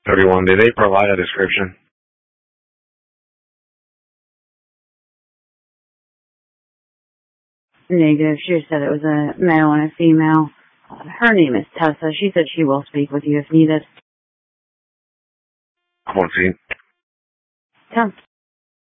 31. Did they provide a description? Negative. She just said it was a male and a female. Her name is Tessa. She said she will speak with you if needed. Come on, see. 10.